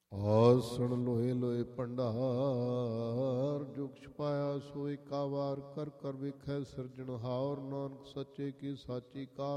ਆਸਣ ਲੋਏ ਲੋਏ ਭੰਡਾਰ, ਜੁਗ ਛਪਾਇਆ ਸੋ ਏਕਾ ਵਾਰ, ਕਰ ਕਰ ਵੇਖੈ ਸਿਰਜਣਹਾਰ। ਨਾਨਕ ਸੱਚੇ ਕੀ ਸਾਚੀ ਕਾਰ,